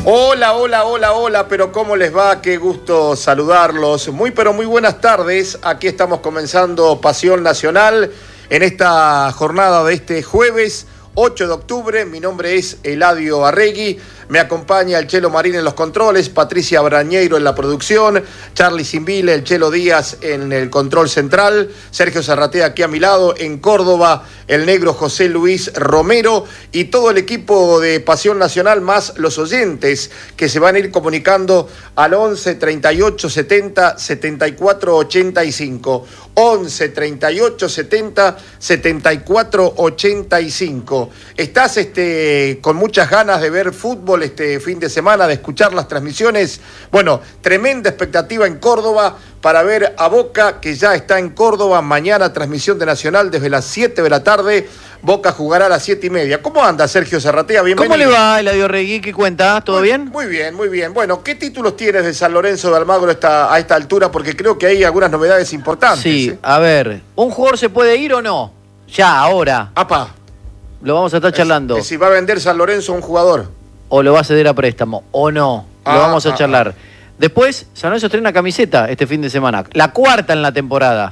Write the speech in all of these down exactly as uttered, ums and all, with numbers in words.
Hola, hola, hola, hola, pero ¿cómo les va? Qué gusto saludarlos. Muy, pero muy buenas tardes. Aquí estamos comenzando Pasión Nacional en esta jornada de este jueves ocho de octubre. Mi nombre es Eladio Arregui. Me acompaña el Chelo Marín en los controles, Patricia Brañeiro en la producción, Charlie Simbile, el Chelo Díaz en el control central, Sergio Zarratea aquí a mi lado, en Córdoba, el negro José Luis Romero y todo el equipo de Pasión Nacional, más los oyentes que se van a ir comunicando al once, treinta y ocho, setenta, setenta y cuatro, ochenta y cinco. once, treinta y ocho, setenta, setenta y cuatro, ochenta y cinco. ¿Estás este, con muchas ganas de ver fútbol este fin de semana, de escuchar las transmisiones? Bueno, tremenda expectativa en Córdoba para ver a Boca, que ya está en Córdoba. Mañana transmisión de Nacional desde las siete de la tarde. Boca jugará a las siete y media. ¿Cómo anda Sergio Zarratea? Bienvenido. ¿Cómo le va, Eladio Arregui? ¿Qué cuenta? ¿Todo muy, bien? Muy bien, muy bien. Bueno, ¿qué títulos tienes de San Lorenzo de Almagro esta, a esta altura? Porque creo que hay algunas novedades importantes. Sí, ¿eh? A ver, ¿un jugador se puede ir o no? Ya, ahora. Apa. Lo vamos a estar charlando. Es, es si va a vender San Lorenzo a un jugador. O lo va a ceder a préstamo, o no. Ah, lo vamos a ah, charlar. Ah. Después, San Lorenzo estrena camiseta este fin de semana. La cuarta en la temporada.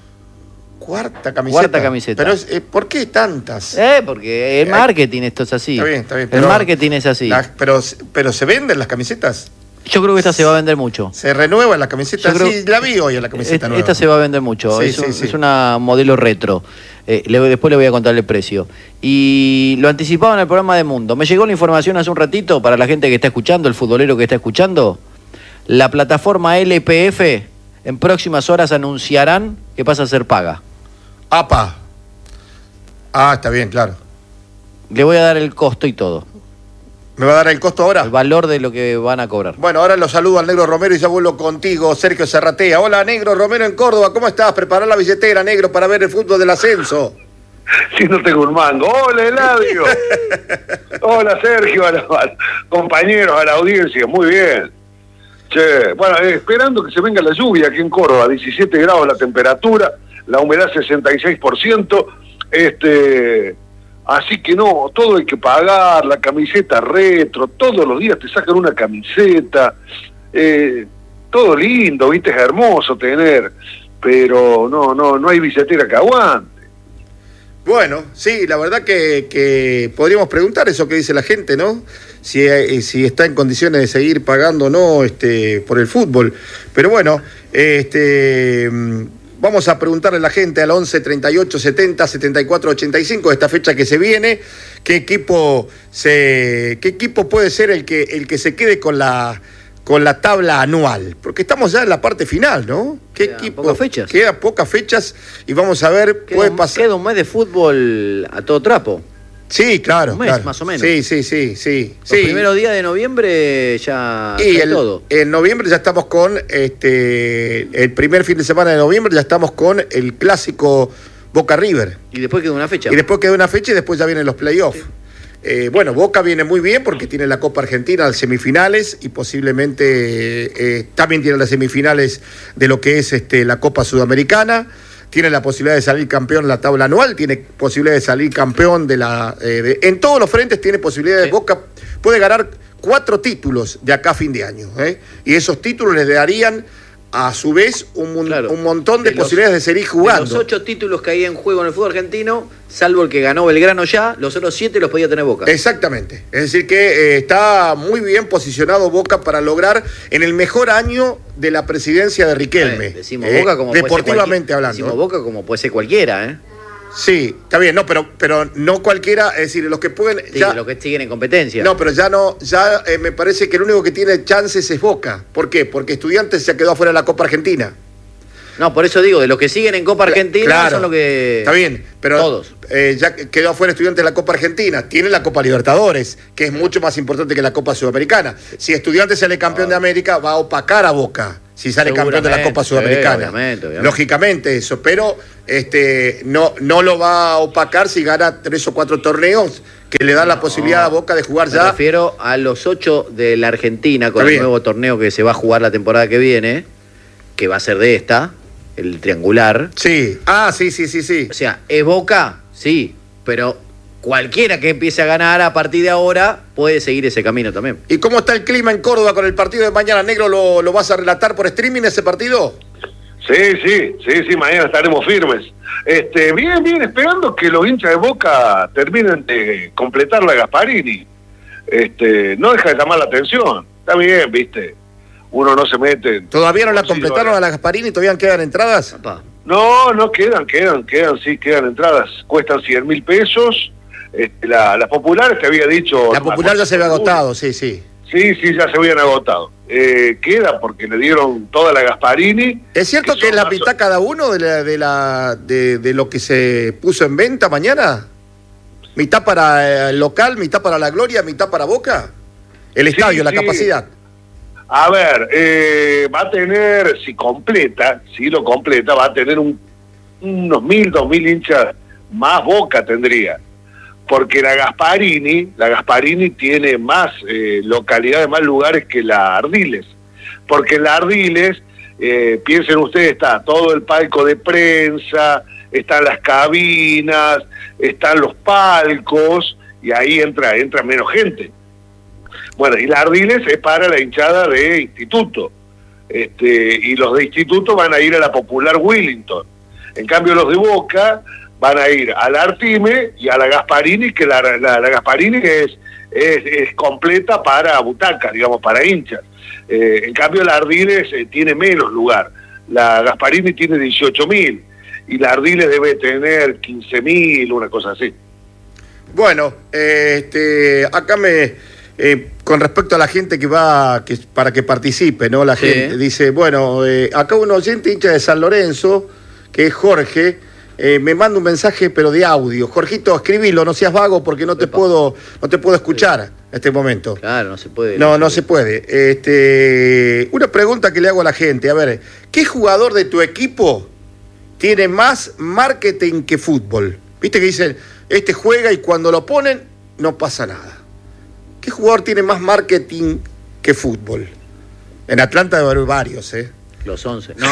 Cuarta camiseta. Cuarta camiseta. Pero, es, eh, ¿por qué tantas? Eh, porque el marketing esto es así. Está bien, está bien. El pero, marketing es así. La, pero, pero ¿se venden las camisetas? Yo creo que esta se va a vender mucho. ¿Se renueva la camiseta? Creo, sí, la vi hoy en la camiseta esta, nueva. Esta se va a vender mucho. Sí, es, sí, un, sí. es una modelo retro. Eh, le, después le voy a contar el precio. Y lo anticipaba en el programa de Mundo. Me llegó la información hace un ratito para la gente que está escuchando, el futbolero que está escuchando. La plataforma L P F en próximas horas anunciarán que pasa a ser paga. ¡Apa! Ah, está bien, claro. Le voy a dar el costo y todo. ¿Me va a dar el costo ahora? El valor de lo que van a cobrar. Bueno, ahora lo saludo al negro Romero y ya vuelvo contigo, Sergio Zarratea. Hola, negro Romero en Córdoba. ¿Cómo estás? Preparar la billetera, negro, para ver el fútbol del ascenso. Sí, no tengo un mango. Hola, Eladio. Hola, Sergio, a los compañeros, a la audiencia. Muy bien. Che, bueno, eh, esperando que se venga la lluvia aquí en Córdoba. diecisiete grados la temperatura, la humedad sesenta y seis por ciento. Este... Así que no, todo hay que pagar, la camiseta retro, todos los días te sacan una camiseta, eh, todo lindo, viste, es hermoso tener, pero no, no, no hay billetera que aguante. Bueno, sí, la verdad que, que podríamos preguntar eso que dice la gente, ¿no? Si, eh, si está en condiciones de seguir pagando o no este, por el fútbol. Pero bueno, este... vamos a preguntarle a la gente al once, treinta y ocho, setenta, setenta y cuatro, ochenta y cinco, esta fecha que se viene, qué equipo se qué equipo puede ser el que el que se quede con la con la tabla anual, porque estamos ya en la parte final, ¿no? ¿Qué Quedan equipo? pocas fechas. Quedan pocas fechas y vamos a ver, Queda puede un, pasar. queda un mes de fútbol a todo trapo. Sí, claro. Un mes, claro. más o menos. Sí, sí, sí, sí. Los sí. primeros días de noviembre ya, Y ya el, todo. en noviembre ya estamos con, este, el primer fin de semana de noviembre ya estamos con el clásico Boca River. Y después queda una fecha. Y después queda una fecha y después ya vienen los playoffs. Sí. Eh, bueno, Boca viene muy bien porque tiene la Copa Argentina, las semifinales, y posiblemente eh, también tiene las semifinales de lo que es este, la Copa Sudamericana. Tiene la posibilidad de salir campeón en la tabla anual, tiene posibilidad de salir campeón de la... Eh, de, en todos los frentes tiene posibilidades. Sí. Boca puede ganar cuatro títulos de acá a fin de año. ¿eh? Y esos títulos les darían, a su vez, un, claro, un montón de, de posibilidades los, de seguir jugando. De los ocho títulos que hay en juego en el fútbol argentino, salvo el que ganó Belgrano ya, los otros siete los podía tener Boca. Exactamente. Es decir que eh, está muy bien posicionado Boca para lograr en el mejor año de la presidencia de Riquelme. Eh, decimos eh, Boca como deportivamente hablando. Decimos Boca como puede ser cualquiera, ¿eh? Sí, está bien, no, pero, pero no cualquiera, es decir, los que pueden... Sí, ya, los que siguen en competencia. No, pero ya no, ya eh, me parece que el único que tiene chances es Boca. ¿Por qué? Porque Estudiantes se quedó afuera de la Copa Argentina. No, por eso digo, de los que siguen en Copa Argentina claro, son los que... Está bien, pero todos. Eh, ya quedó afuera Estudiantes de la Copa Argentina. Tiene la Copa Libertadores, que es mucho más importante que la Copa Sudamericana. Si Estudiantes sale campeón oh. de América, va a opacar a Boca. Si sale campeón de la Copa Sudamericana. Sí, obviamente, obviamente. Lógicamente eso, pero este, no, no lo va a opacar si gana tres o cuatro torneos que le dan no, la posibilidad a Boca de jugar me ya. Me refiero a los ocho de la Argentina con el nuevo torneo que se va a jugar la temporada que viene, que va a ser de esta, el triangular. Sí, ah, sí, sí, sí, sí. O sea, ¿es Boca? Sí, pero cualquiera que empiece a ganar a partir de ahora puede seguir ese camino también. ¿Y cómo está el clima en Córdoba con el partido de mañana, Negro? ¿Lo, lo vas a relatar por streaming ese partido? Sí, sí, sí, sí, mañana estaremos firmes. Este, bien, bien, esperando que los hinchas de Boca terminen de completar la Gasparini. Este, no deja de llamar la atención. Está bien, viste. Uno no se mete. ¿Todavía no la completaron a la Gasparini? ¿Todavía quedan entradas? Papá. No, no quedan, quedan, quedan, sí, quedan entradas. Cuestan cien mil pesos. Este, la, las populares te había dicho. La popular ya se había agotado, sí, sí. Sí, sí, ya se habían agotado. Eh, queda porque le dieron toda la Gasparini. ¿Es cierto que, que es la mitad cada uno de, la, de, la, de, de lo que se puso en venta mañana? ¿Mitad para el local, mitad para la Gloria, mitad para Boca? El estadio, sí, la sí. capacidad. A ver, eh, va a tener, si completa, si lo completa, va a tener un, unos mil, dos mil hinchas más Boca tendría. Porque la Gasparini, la Gasparini tiene más eh, localidades, más lugares que la Ardiles. Porque en la Ardiles, eh, piensen ustedes, está todo el palco de prensa, están las cabinas, están los palcos, y ahí entra, entra menos gente. Bueno, y la Ardiles es para la hinchada de Instituto. Este, y los de Instituto van a ir a la Popular Willington. En cambio, los de Boca van a ir a la Artime y a la Gasparini, que la, la, la Gasparini es, es, es completa para butacas, digamos, para hinchas. Eh, en cambio, la Ardiles eh, tiene menos lugar. La Gasparini tiene dieciocho mil y la Ardiles debe tener quince mil, una cosa así. Bueno, eh, este, acá me... Eh, con respecto a la gente que va, que para que participe, ¿no? La sí. gente dice, bueno, eh, acá un oyente hincha de San Lorenzo, que es Jorge, Eh, me manda un mensaje pero de audio. Jorgito, escribilo, no seas vago porque no te Epa. puedo no te puedo escuchar en este momento. Claro, no se puede. No, no se puede. Este, una pregunta que le hago a la gente, a ver, ¿qué jugador de tu equipo tiene más marketing que fútbol? Viste que dicen, este juega y cuando lo ponen no pasa nada. ¿Qué jugador tiene más marketing que fútbol? En Atlanta debe haber varios, ¿eh? Los once. No,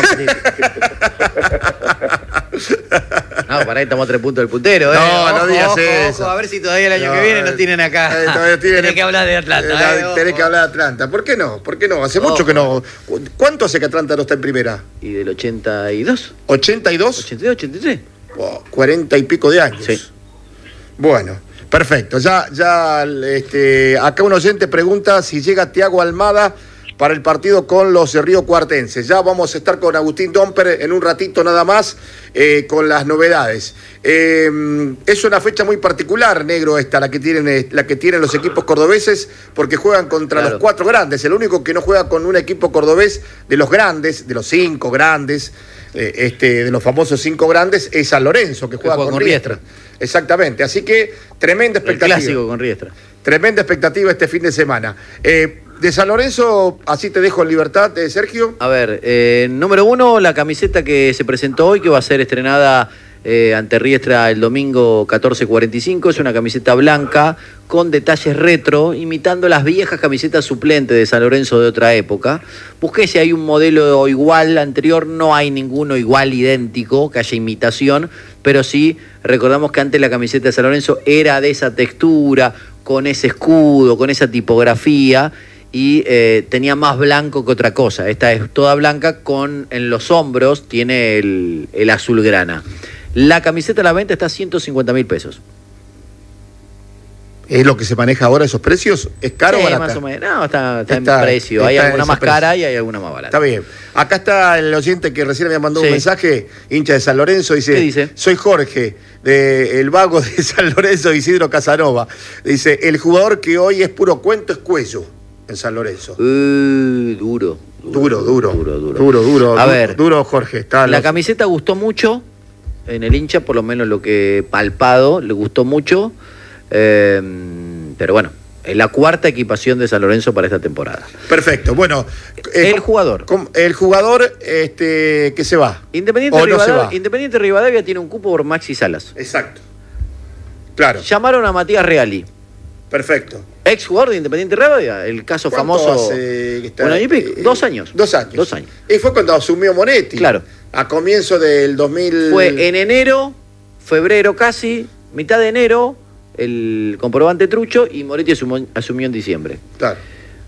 no, para ahí estamos a tres puntos del puntero. ¿eh? No, ojo, no digas ojo, eso. Ojo, a ver si todavía el año no, que viene nos tienen acá. Eh, tienen, tenés que hablar de Atlanta. Eh, eh, tenés que hablar de Atlanta. ¿Por qué no? ¿Por qué no? Hace ojo. mucho que no. ¿Cuánto hace que Atlanta no está en primera? ¿Y del ochenta y dos? ¿ochenta y dos? ochenta y dos, ochenta y tres. Oh, cuarenta y pico de años. Sí. Bueno, perfecto. Ya, ya este, acá un oyente pregunta si llega Thiago Almada para el partido con los Río Cuartenses. Ya vamos a estar con Agustín Domper en un ratito nada más eh, con las novedades. Eh, es una fecha muy particular, Negro, esta, la que tienen, la que tienen los equipos cordobeses, porque juegan contra claro. los cuatro grandes. El único que no juega con un equipo cordobés de los grandes, de los cinco grandes, eh, este, de los famosos cinco grandes, es San Lorenzo, que juega, que juega con, con Riestra. Riestra. Exactamente, así que tremenda expectativa. El clásico con Riestra. Tremenda expectativa este fin de semana. Eh, de San Lorenzo, así te dejo en libertad, eh, Sergio. A ver, eh, número uno, la camiseta que se presentó hoy, que va a ser estrenada eh, ante Riestra el domingo catorce cuarenta y cinco, es una camiseta blanca con detalles retro, imitando las viejas camisetas suplentes de San Lorenzo de otra época. Busqué si hay un modelo igual anterior, no hay ninguno igual idéntico, que haya imitación, pero sí recordamos que antes la camiseta de San Lorenzo era de esa textura, con ese escudo, con esa tipografía, y eh, tenía más blanco que otra cosa. Esta es toda blanca, con en los hombros tiene el, el azul grana. La camiseta a la venta está a ciento cincuenta mil pesos. ¿Es lo que se maneja ahora esos precios? ¿Es caro sí, o barata? Más o menos. No, está, está, está en precio. Está hay alguna más precio. cara y hay alguna más barata. Está bien. Acá está el oyente que recién me mandó sí. un mensaje, hincha de San Lorenzo, dice, ¿qué dice? Soy Jorge, de el vago de San Lorenzo, Isidro Casanova. Dice, el jugador que hoy es puro cuento es Cuello, en San Lorenzo. Uh, duro. Duro, duro. Duro, duro. Duro, duro. A duro, ver. Duro, Jorge. Está la los... camiseta gustó mucho en el hincha, por lo menos lo que he palpado, le gustó mucho. Eh, pero bueno, es la cuarta equipación de San Lorenzo para esta temporada. Perfecto, bueno. Eh, el jugador. El jugador este, que se va. Independiente, Rivadavia, no Independiente Rivadavia tiene un cupo por Maxi Salas. Exacto. Claro. Llamaron a Matías Reali. Perfecto. Ex jugador de Independiente Rivadavia, el caso famoso. Hace que está, un año y pico, eh, dos años. Dos años. Dos años. Y fue cuando asumió Monetti. Claro. A comienzo del dos mil. Fue en enero, febrero casi, mitad de enero. el comprobante trucho y Moretti asumió, asumió en diciembre. Claro.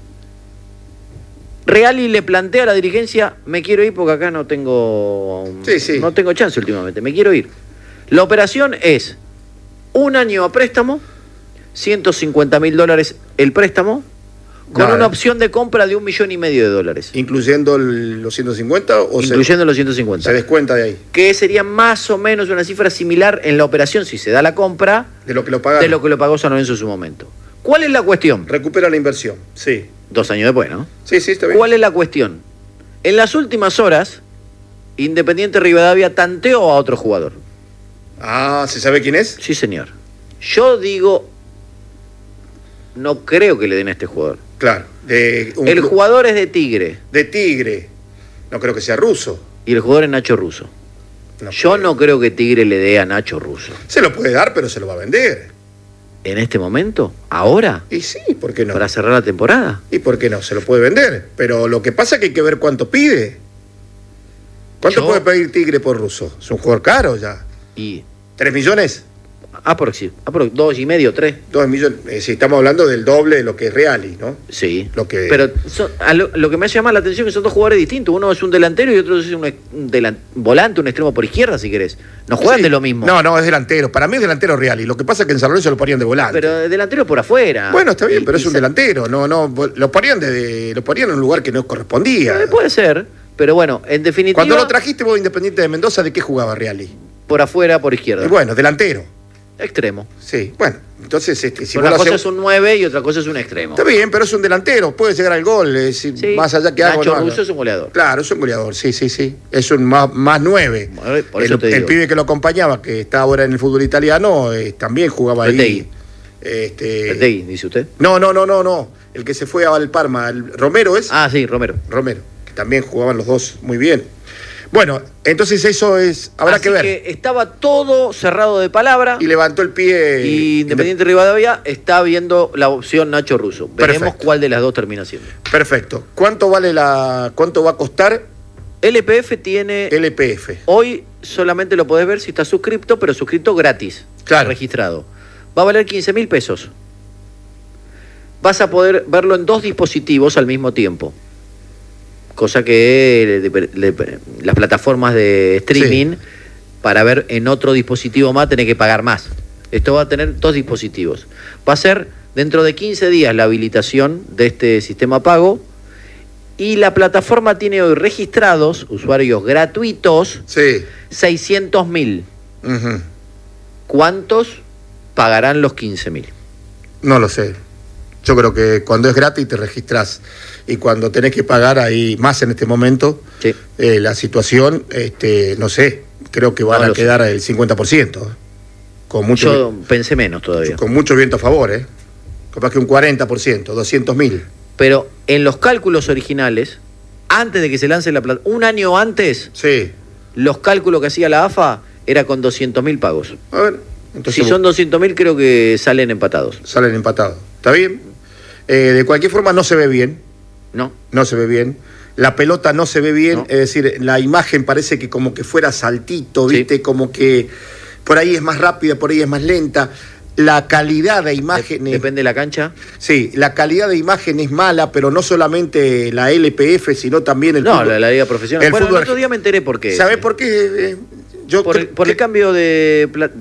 Reali le plantea a la dirigencia, me quiero ir porque acá no tengo, sí, sí. no tengo chance últimamente, me quiero ir. La operación es un año a préstamo, ciento cincuenta mil dólares el préstamo, con Nada. una opción de compra de un millón y medio de dólares. ¿Incluyendo el- los ciento cincuenta o Incluyendo se, los ciento cincuenta. se descuenta de ahí? Que sería más o menos una cifra similar en la operación, si se da la compra, De lo que lo pagaron. de lo que lo pagó San Lorenzo en su momento. ¿Cuál es la cuestión? Recupera la inversión, sí. Dos años después, ¿no? Sí, sí, está bien. ¿Cuál es la cuestión? En las últimas horas, Independiente Rivadavia tanteó a otro jugador. Ah, ¿se sabe quién es? Sí, señor. Yo digo, no creo que le den a este jugador. Claro. De un El club- jugador es de Tigre de Tigre. No creo que sea ruso. y el jugador es Nacho Russo. No Yo puede. no creo que Tigre le dé a Nacho Russo. Se lo puede dar, pero se lo va a vender. ¿En este momento? ¿Ahora? Y sí, ¿por qué no? ¿Para cerrar la temporada? ¿Y por qué no? Se lo puede vender. Pero lo que pasa es que hay que ver cuánto pide. ¿Cuánto Yo- puede pedir Tigre por ruso? Es un jugador caro ya. Y ¿Tres millones? aproxi, aprox, dos y medio, tres. Dos millones. Eh, si estamos hablando del doble de lo que es Reali, ¿no? Sí. Lo que- Pero son- a lo, lo que me llama la atención es que son dos jugadores distintos. Uno es un delantero y otro es un, ex- un delan- volante, un extremo por izquierda, si querés. No juegan Sí. de lo mismo. No, no, es delantero. Para mí es delantero Reali. Lo que pasa es que en San Lorenzo lo ponían de volante. Pero delantero por afuera. Bueno, está bien, Y- pero y es un sa- delantero. No, no, lo ponían, de, de- lo ponían en un lugar que no correspondía. Eh, Puede ser, pero bueno, en definitiva, Cuando lo trajiste vos Independiente de Mendoza, ¿de qué jugaba Reali? por afuera, por izquierda. Eh, bueno, delantero. Extremo. Sí, bueno, entonces este, si Una vos lo cosa haces- es un nueve y otra cosa es un extremo. Está bien, pero es un delantero, puede llegar al gol, es decir, Sí. más allá que haga o Nacho no haga. Russo es un goleador. Claro, es un goleador, sí, sí, sí. Es un más, más nueve. Bueno, por eso el, te el digo. pibe que lo acompañaba, que está ahora en el fútbol italiano, eh, también jugaba ahí. Retegui. Este, Retegui, dice usted. No, no, no, no, no. El que se fue al Parma, el Romero es. Ah, sí, Romero. Romero, que también jugaban los dos muy bien. Bueno, entonces eso es, habrá Así que ver. que estaba todo cerrado de palabra. Y levantó el pie. Y Independiente Rivadavia está viendo la opción Nacho Russo. Veremos Perfecto. cuál de las dos termina siendo. Perfecto. ¿Cuánto vale la, cuánto va a costar L P F tiene. L P F? Hoy solamente lo podés ver si estás suscripto, pero suscripto gratis. Claro. Registrado. Va a valer quince mil pesos. Vas a poder verlo en dos dispositivos al mismo tiempo. Cosa que le- le- las plataformas de streaming, Sí. para ver en otro dispositivo más, tenés que pagar más. Esto va a tener dos dispositivos. Va a ser dentro de quince días la habilitación de este sistema pago. Y la plataforma tiene hoy registrados, usuarios gratuitos, Sí. seiscientos mil. Ujú. ¿Cuántos pagarán los quince mil? No lo sé. Yo creo que cuando es gratis te registras y cuando tenés que pagar ahí más en este momento, Sí. eh, la situación, este, no sé, creo que van No a lo sé. quedar el cincuenta por ciento. ¿eh? Con mucho, Yo pensé menos todavía. con mucho viento a favor, ¿eh? Capaz que un cuarenta por ciento, doscientos mil. Pero en los cálculos originales, antes de que se lance la plata, un año antes, Sí. los cálculos que hacía la A F A era con doscientos mil pagos. A ver, entonces Si son doscientos mil, creo que salen empatados. salen empatados. ¿Está bien? Eh, de cualquier forma no se ve bien. ¿No? No se ve bien. La pelota no se ve bien, No. es decir, la imagen parece que como que fuera saltito, Sí. ¿viste? Como que por ahí es más rápida, por ahí es más lenta. La calidad de Dep- imagen... Depende de la cancha. Sí, la calidad de imagen es mala, pero no solamente la L P F, sino también el No, fútbol. la, la liga profesional. el Bueno, fútbol el otro día me enteré por qué. ¿Sabés por qué? Eh, yo Por, el, creo por el que- cambio de... pla-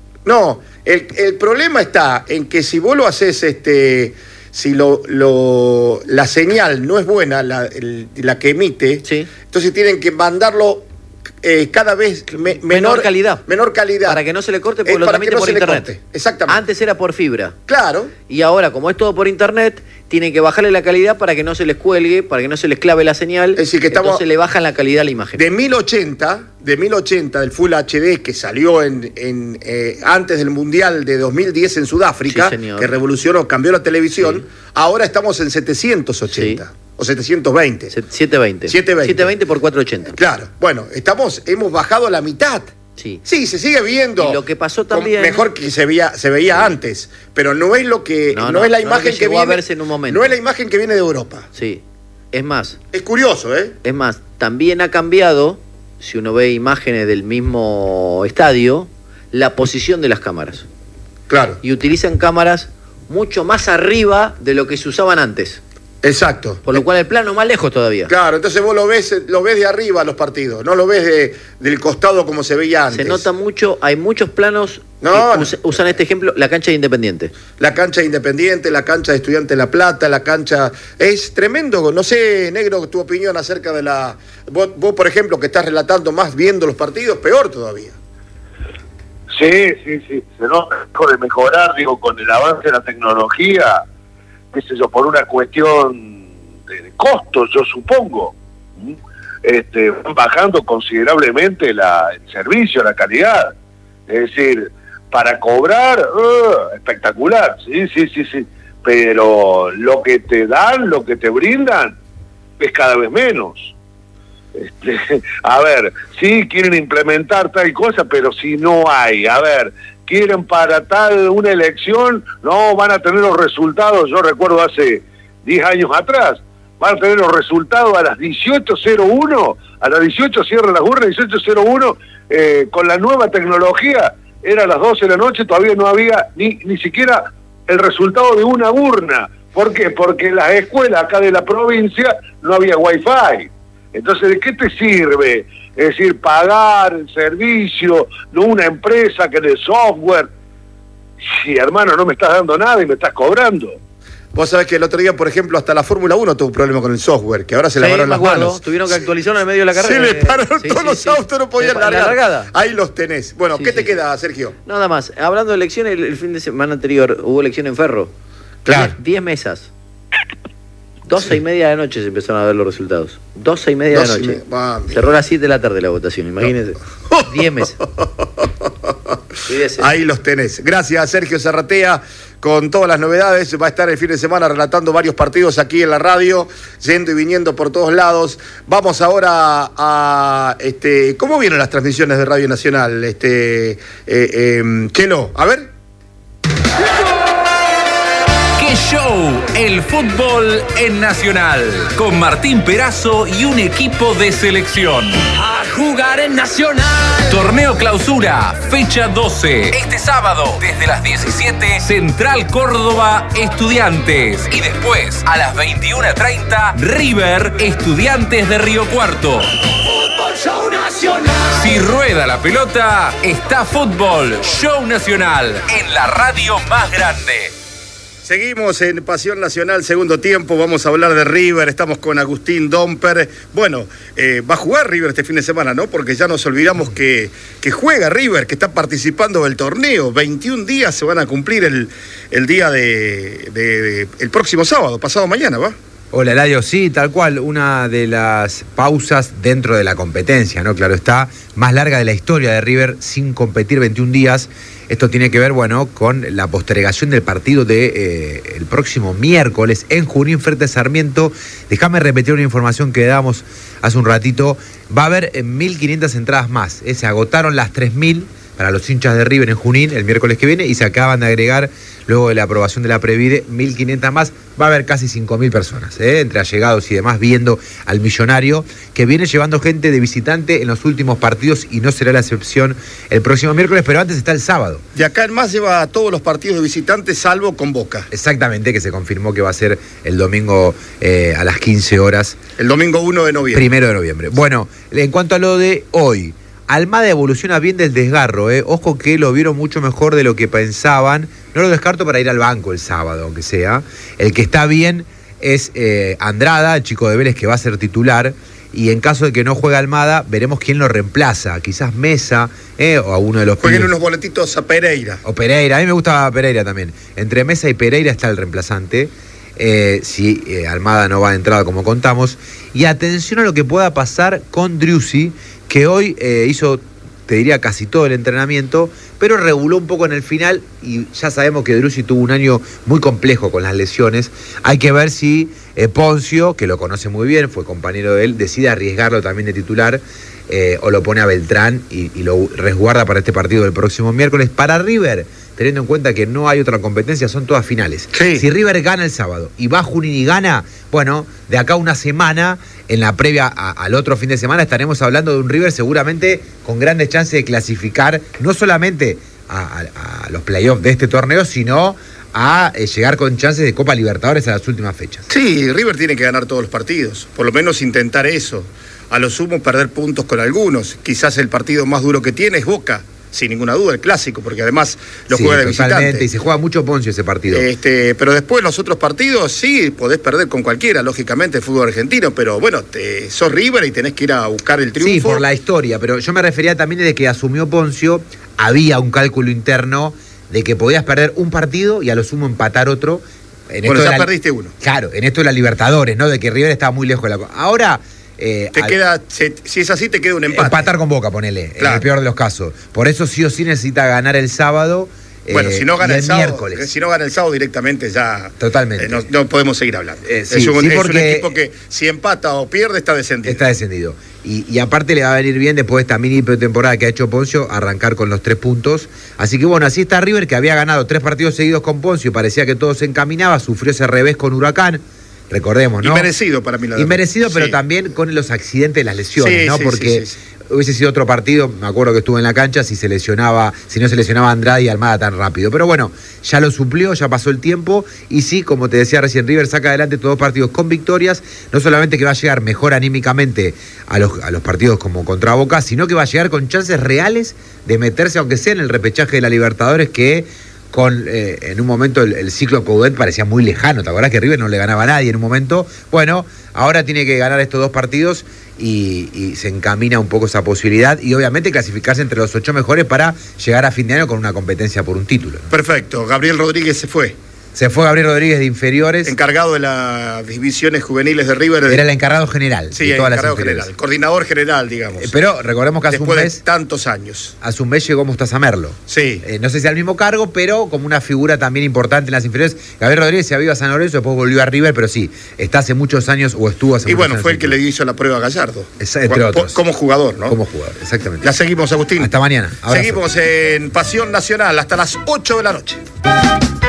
No, el, el problema está en que si vos lo haces, este, si lo, lo, la señal no es buena, la, el- la que emite, Sí. entonces tienen que mandarlo eh, cada vez me- menor, Menor calidad. Menor calidad. Para que no se le corte, Eh, porque lo para que transmite no por se le internet. corte, exactamente. Antes era por fibra. Claro, Y ahora, como es todo por internet, tienen que bajarle la calidad para que no se les cuelgue, para que no se les clave la señal. Es decir, que estamos- Entonces le bajan la calidad a la imagen. de mil ochenta, de mil ochenta del Full H D que salió en, en, eh, antes del Mundial de dos mil diez en Sudáfrica, Sí, señor. que revolucionó, cambió la televisión, Sí. ahora estamos en setecientos ochenta Sí. o setecientos veinte. Se- setecientos veinte. setecientos veinte. setecientos veinte por cuatrocientos ochenta. Claro, bueno, estamos, hemos bajado a la mitad. Sí. Sí, se sigue viendo. Y lo que pasó con- también- Mejor que se veía, se veía antes, pero no es lo que. No, No, no, es la no es lo imagen que que, llegó a viene. verse en un momento. No es la imagen que viene de Europa. Sí. Es más, Es curioso, ¿eh? es más, también ha cambiado, si uno ve imágenes del mismo estadio, la posición de las cámaras. Claro. Y utilizan cámaras mucho más arriba de lo que se usaban antes. Exacto. Por lo cual el plano más lejos todavía. Claro, entonces vos lo ves, lo ves de arriba los partidos, no lo ves de, del costado como se veía antes. Se nota mucho, hay muchos planos no, que us, usan este ejemplo, la cancha de Independiente. La cancha de Independiente, la cancha de Estudiantes de La Plata, la cancha... Es tremendo, no sé, Negro, tu opinión acerca de la... Vos, vos, por ejemplo, que estás relatando más viendo los partidos, peor todavía. Sí, sí, sí, se nota de mejorar, digo, con el avance de la tecnología, qué sé yo, por una cuestión de, de costos, yo supongo, ¿Mm? este, van bajando considerablemente la, el servicio, la calidad. Es decir, para cobrar, uh, espectacular, sí, sí, sí, sí, pero lo que te dan, lo que te brindan, es cada vez menos. Este, a ver, sí quieren implementar tal cosa, pero si no hay, a ver, quieren para tal una elección, no van a tener los resultados. Yo recuerdo hace diez años atrás, van a tener los resultados a las dieciocho cero uno, a las dieciocho cierran las urnas, dieciocho cero uno, eh, con la nueva tecnología, era a las doce de la noche, todavía no había ni, ni siquiera el resultado de una urna. ¿Por qué? Porque en las escuelas acá de la provincia no había wifi. Entonces, ¿de qué te sirve? Es decir, pagar el servicio, no una empresa que de software. Si, hermano, no me estás dando nada y me estás cobrando. Vos sabés que el otro día, por ejemplo, hasta la Fórmula uno tuvo un problema con el software, que ahora se Sí, lavaron me las acuerdo, manos. Tuvieron que actualizarlo en el medio de la carrera. Se les pararon Sí, todos sí, los sí. autos, no podían La largar. largada. Ahí los tenés. Bueno, Sí, ¿qué sí, te sí. queda, Sergio? Nada más, hablando de elecciones, el, el fin de semana anterior hubo elección en Ferro. Claro. Diez, diez mesas. Doce y media de la noche se empezaron a ver los resultados. Doce y media de la Doce y noche. me- mami. Cerró a las siete de la tarde la votación, imagínense. Diez mesas. Cuídese. Ahí los tenés. Gracias, Sergio Zarratea, con todas las novedades. Va a estar el fin de semana relatando varios partidos aquí en la radio, yendo y viniendo por todos lados. Vamos ahora a... este, ¿cómo vienen las transmisiones de Radio Nacional? Este, eh, eh, Chelo, a ver. ¡Qué show! El fútbol en Nacional. Con Martín Perazo y un equipo de selección. A jugar en Nacional. Torneo Clausura, fecha doce. Este sábado, desde las diecisiete, Central Córdoba, Estudiantes. Y después, a las veintiuna treinta, River, Estudiantes de Río Cuarto. Fútbol Show Nacional. Si rueda la pelota, está Fútbol Show Nacional en la radio más grande. Seguimos en Pasión Nacional, segundo tiempo, vamos a hablar de River, estamos con Agustín Domper. Bueno, eh, va a jugar River este fin de semana, ¿no? Porque ya nos olvidamos que, que juega River, que está participando del torneo. veintiún días se van a cumplir el, el día de, de, de el próximo sábado, pasado mañana, ¿va? Hola, Eladio, sí, tal cual, una de las pausas dentro de la competencia, ¿no? Claro está, más larga de la historia de River sin competir veintiún días. Esto tiene que ver, bueno, con la postergación del partido de eh, el próximo miércoles en Junín frente a Sarmiento. Déjame repetir una información que damos hace un ratito. Va a haber eh, mil quinientas entradas más. Eh, se agotaron las tres mil para los hinchas de River en Junín el miércoles que viene y se acaban de agregar, luego de la aprobación de la Previde, mil quinientas más. Va a haber casi cinco mil personas, ¿eh? entre allegados y demás, viendo al millonario, que viene llevando gente de visitante en los últimos partidos y no será la excepción el próximo miércoles, pero antes está el sábado. De acá en más lleva a todos los partidos de visitantes, salvo con Boca. Exactamente, que se confirmó que va a ser el domingo eh, a las quince horas. El domingo uno de noviembre. Primero de noviembre. Bueno, en cuanto a lo de hoy, Almada evoluciona bien del desgarro, ¿eh? Ojo que lo vieron mucho mejor de lo que pensaban. No lo descarto para ir al banco el sábado, aunque sea. El que está bien es eh, Andrada, el chico de Vélez que va a ser titular. Y en caso de que no juegue Almada, veremos quién lo reemplaza. Quizás Mesa, ¿eh? o a uno de los Jueguen pibes. unos boletitos a Pereira. O Pereira, a mí me gusta Pereira también. Entre Mesa y Pereira está el reemplazante. Eh, si eh, Almada no va de entrada como contamos. Y atención a lo que pueda pasar con Driussi, que hoy eh, hizo, te diría, casi todo el entrenamiento, pero reguló un poco en el final y ya sabemos que Driussi tuvo un año muy complejo con las lesiones. Hay que ver si eh, Poncio, que lo conoce muy bien, fue compañero de él, decide arriesgarlo también de titular eh, o lo pone a Beltrán y, y lo resguarda para este partido del próximo miércoles. Para River, teniendo en cuenta que no hay otra competencia, son todas finales. Sí. Si River gana el sábado y va a Junín y gana, bueno, de acá a una semana, en la previa a, al otro fin de semana, estaremos hablando de un River seguramente con grandes chances de clasificar, no solamente a, a, a los playoffs de este torneo, sino a eh, llegar con chances de Copa Libertadores a las últimas fechas. Sí, River tiene que ganar todos los partidos, por lo menos intentar eso. A lo sumo perder puntos con algunos. Quizás el partido más duro que tiene es Boca, sin ninguna duda, el clásico, porque además lo sí, juega de visitante. Y se juega mucho Poncio ese partido. Este, pero después los otros partidos sí, podés perder con cualquiera, lógicamente, el fútbol argentino, pero bueno, te, sos River y tenés que ir a buscar el triunfo. Sí, por la historia, pero yo me refería también de que asumió Poncio, había un cálculo interno de que podías perder un partido y a lo sumo empatar otro. En bueno, esto ya la, perdiste uno. Claro, en esto de la Libertadores, ¿no? De que River estaba muy lejos de la... Ahora... Eh, te al, queda, se, si es así, te queda un empate. Empatar con Boca, ponele, claro. En el peor de los casos. Por eso sí o sí necesita ganar el sábado. Bueno, eh, si no gana el, el sábado, miércoles. Si no gana el sábado directamente ya. Totalmente. Eh, no, no podemos seguir hablando. Eh, sí, es, un, sí, es porque un equipo que si empata o pierde está descendido. Está descendido. Y, y aparte le va a venir bien después de esta mini pretemporada que ha hecho Poncio, arrancar con los tres puntos. Así que bueno, así está River, que había ganado tres partidos seguidos con Poncio, parecía que todo se encaminaba, sufrió ese revés con Huracán. Recordemos, ¿no? Inmerecido para mí la Inmerecido, pero sí. también con los accidentes, las lesiones, sí, ¿no? Sí, Porque sí, sí, sí. hubiese sido otro partido, me acuerdo que estuve en la cancha, si se lesionaba, si no se lesionaba Andrade y Almada tan rápido. Pero bueno, ya lo suplió, ya pasó el tiempo, y sí, como te decía recién, River saca adelante todos los partidos con victorias, no solamente que va a llegar mejor anímicamente a los, a los partidos como contra Boca, sino que va a llegar con chances reales de meterse, aunque sea en el repechaje de la Libertadores, que con eh, en un momento el, el ciclo Coudet parecía muy lejano. ¿Te acordás que River no le ganaba a nadie en un momento? Bueno, ahora tiene que ganar estos dos partidos y, y se encamina un poco esa posibilidad y obviamente clasificarse entre los ocho mejores para llegar a fin de año con una competencia por un título, ¿no? Perfecto, Gabriel Rodríguez se fue. Se fue Gabriel Rodríguez de inferiores. Encargado de las divisiones juveniles de River. Era el encargado general. Sí, de el todas encargado las general, coordinador general, digamos. Eh, pero recordemos que hace Después un mes. de tantos años. Hace un mes llegó Mostaza Merlo. Sí. Eh, no sé si al mismo cargo, pero como una figura también importante en las inferiores. Gabriel Rodríguez se había ido a San Lorenzo, después volvió a River, pero sí, está hace muchos años o estuvo hace y muchos bueno, años. fue el que le hizo la prueba a Gallardo. Es, entre otros. Como jugador, ¿no? Como jugador, exactamente. La seguimos, Agustín. Hasta mañana. Abrazo. Seguimos en Pasión Nacional hasta las ocho de la noche.